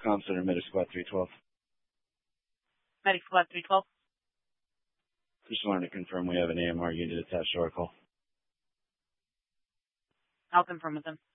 Com Center, Medic Squad 312. Medic Squad 312. Just wanted to confirm we have an AMR unit attached to our call. I'll confirm with them.